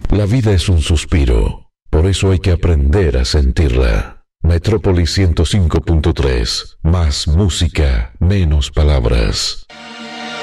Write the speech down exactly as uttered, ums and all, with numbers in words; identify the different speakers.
Speaker 1: La vida es un suspiro, por eso hay que aprender a sentirla. Metrópolis ciento cinco punto tres, más música, menos palabras.